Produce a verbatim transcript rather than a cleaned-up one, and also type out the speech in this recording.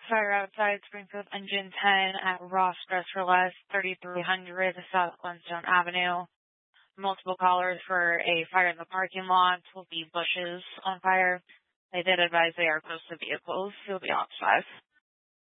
Fire outside Springfield Engine ten at Ross Dress for Less, thirty-three hundred South Glenstone Avenue. Multiple callers for a fire in the parking lot. Will be bushes on fire. They did advise they are close to vehicles. You'll be outside.